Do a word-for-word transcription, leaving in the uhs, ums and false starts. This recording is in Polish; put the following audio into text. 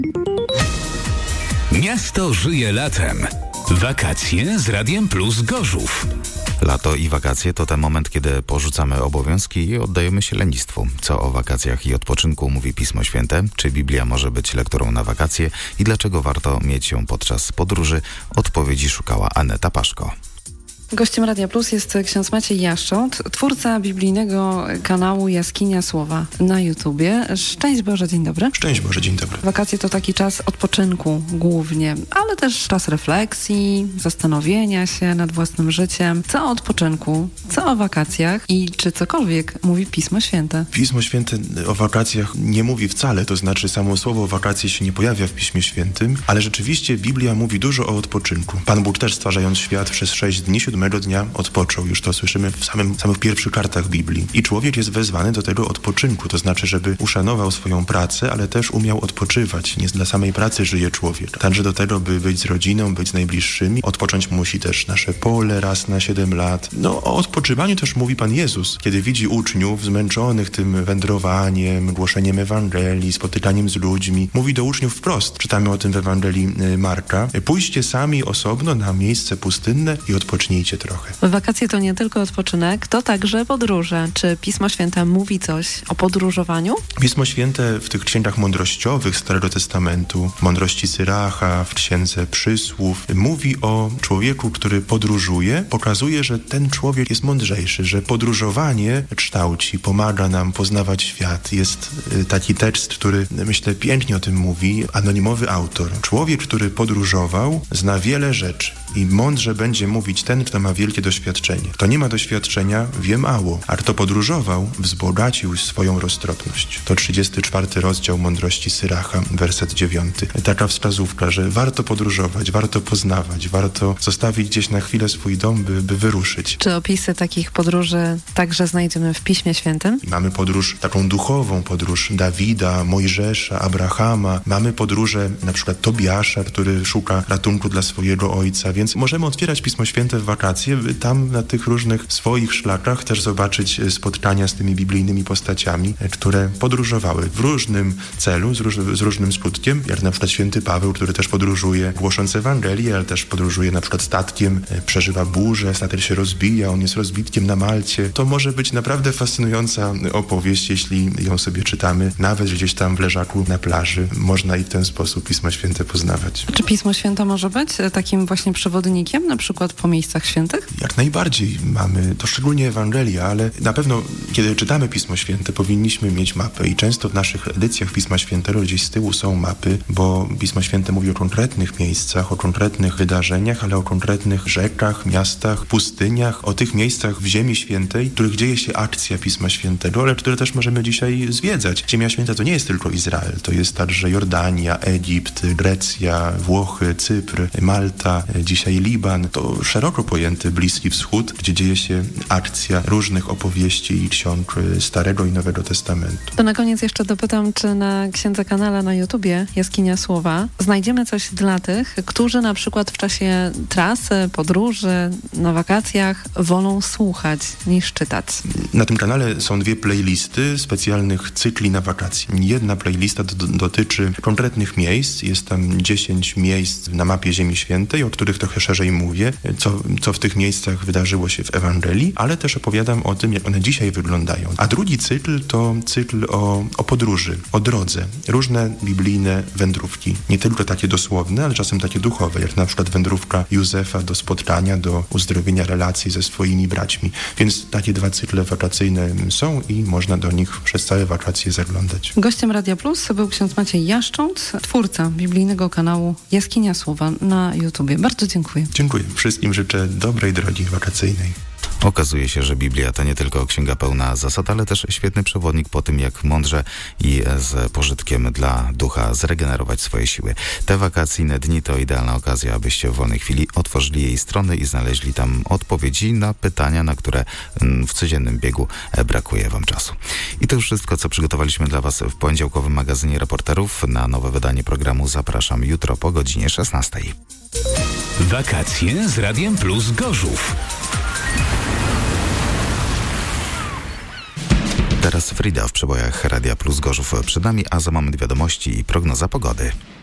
Miasto żyje latem. Wakacje z Radiem Plus Gorzów. Lato i wakacje to ten moment, kiedy porzucamy obowiązki i oddajemy się lenistwu. Co o wakacjach i odpoczynku mówi Pismo Święte? Czy Biblia może być lekturą na wakacje? I dlaczego warto mieć ją podczas podróży? Odpowiedzi szukała Aneta Paszko. Gościem Radia Plus jest ksiądz Maciej Jaszcząt, twórca biblijnego kanału Jaskinia Słowa na YouTubie. Szczęść Boże, dzień dobry. Szczęść Boże, dzień dobry. Wakacje to taki czas odpoczynku głównie, ale też czas refleksji, zastanowienia się nad własnym życiem. Co o odpoczynku, co o wakacjach i czy cokolwiek mówi Pismo Święte? Pismo Święte o wakacjach nie mówi wcale, to znaczy samo słowo wakacje się nie pojawia w Piśmie Świętym, ale rzeczywiście Biblia mówi dużo o odpoczynku. Pan Bóg też, stwarzając świat, przez sześć dni, siódmego dnia odpoczął. Już to słyszymy w samym, samych pierwszych kartach Biblii. I człowiek jest wezwany do tego odpoczynku, to znaczy, żeby uszanował swoją pracę, ale też umiał odpoczywać. Nie dla samej pracy żyje człowiek. Także do tego, by być z rodziną, być z najbliższymi, odpocząć musi też nasze pole raz na siedem lat. No, o odpoczywaniu też mówi Pan Jezus, kiedy widzi uczniów zmęczonych tym wędrowaniem, głoszeniem Ewangelii, spotykaniem z ludźmi. Mówi do uczniów wprost. Czytamy o tym w Ewangelii Marka. Pójście sami osobno na miejsce pustynne i odpocznijcie trochę. Wakacje to nie tylko odpoczynek, to także podróże. Czy Pismo Święte mówi coś o podróżowaniu? Pismo Święte w tych księgach mądrościowych Starego Testamentu, Mądrości Syracha, w Księdze Przysłów, mówi o człowieku, który podróżuje, pokazuje, że ten człowiek jest mądrzejszy, że podróżowanie kształci, pomaga nam poznawać świat. Jest taki tekst, który, myślę, pięknie o tym mówi, anonimowy autor. Człowiek, który podróżował, zna wiele rzeczy i mądrze będzie mówić ten, kto ma wielkie doświadczenie. Kto nie ma doświadczenia, wie mało, a kto podróżował, wzbogacił swoją roztropność. To trzydziesty czwarty rozdział Mądrości Syracha, werset dziewiąty. Taka wskazówka, że warto podróżować, warto poznawać, warto zostawić gdzieś na chwilę swój dom, by, by wyruszyć. Czy opisy takich podróży także znajdziemy w Piśmie Świętym? I mamy podróż, taką duchową podróż Dawida, Mojżesza, Abrahama. Mamy podróże na przykład Tobiasza, który szuka ratunku dla swojego ojca, więc możemy otwierać Pismo Święte w wakacje, by tam na tych różnych swoich szlakach też zobaczyć spotkania z tymi biblijnymi postaciami, które podróżowały w różnym celu, z, róż, z różnym skutkiem, jak na przykład święty Paweł, który też podróżuje głosząc Ewangelię, ale też podróżuje na przykład statkiem, przeżywa burzę, statek się rozbija, on jest rozbitkiem na Malcie. To może być naprawdę fascynująca opowieść, jeśli ją sobie czytamy, nawet gdzieś tam w leżaku na plaży. Można i w ten sposób Pismo Święte poznawać. Czy Pismo Święte może być takim właśnie przewodnikiem, na przykład po miejscach świętych? Jak najbardziej mamy, to szczególnie Ewangelia, ale na pewno, kiedy czytamy Pismo Święte, powinniśmy mieć mapę i często w naszych edycjach Pisma Świętego gdzieś z tyłu są mapy, bo Pismo Święte mówi o konkretnych miejscach, o konkretnych wydarzeniach, ale o konkretnych rzekach, miastach, pustyniach, o tych miejscach w Ziemi Świętej, w których dzieje się akcja Pisma Świętego, ale które też możemy dzisiaj zwiedzać. Ziemia Święta to nie jest tylko Izrael, to jest także Jordania, Egipt, Grecja, Włochy, Cypr, Malta, dzisiaj Liban. To szeroko pojęty Bliski Wschód, gdzie dzieje się akcja różnych opowieści i ksiąg Starego i Nowego Testamentu. To na koniec jeszcze dopytam, czy na księdza kanale na YouTubie Jaskinia Słowa znajdziemy coś dla tych, którzy na przykład w czasie trasy, podróży, na wakacjach wolą słuchać niż czytać. Na tym kanale są dwie playlisty specjalnych cykli na wakacje. Jedna playlista do, dotyczy konkretnych miejsc. Jest tam dziesięć miejsc na mapie Ziemi Świętej, o których trochę szerzej mówię, co, co w tych miejscach wydarzyło się w Ewangelii, ale też opowiadam o tym, jak one dzisiaj wyglądają. A drugi cykl to cykl o, o podróży, o drodze. Różne biblijne wędrówki. Nie tylko takie dosłowne, ale czasem takie duchowe, jak na przykład wędrówka Józefa do spotkania, do uzdrowienia relacji ze swoimi braćmi. Więc takie dwa cykle wakacyjne są i można do nich przez całe wakacje zaglądać. Gościem Radia Plus był ksiądz Maciej Jaszcząt, twórca biblijnego kanału Jaskinia Słowa na YouTubie. Bardzo dziękuję. Dziękuję. Wszystkim życzę dobrej drogi wakacyjnej. Okazuje się, że Biblia to nie tylko księga pełna zasad, ale też świetny przewodnik po tym, jak mądrze i z pożytkiem dla ducha zregenerować swoje siły. Te wakacyjne dni to idealna okazja, abyście w wolnej chwili otworzyli jej strony i znaleźli tam odpowiedzi na pytania, na które w codziennym biegu brakuje wam czasu. I to już wszystko, co przygotowaliśmy dla was w poniedziałkowym magazynie Reporterów. Na nowe wydanie programu zapraszam jutro po godzinie szesnastej. Wakacje z Radiem Plus Gorzów. Teraz Frida w przebojach Radia Plus Gorzów przed nami, a za moment wiadomości i prognoza pogody.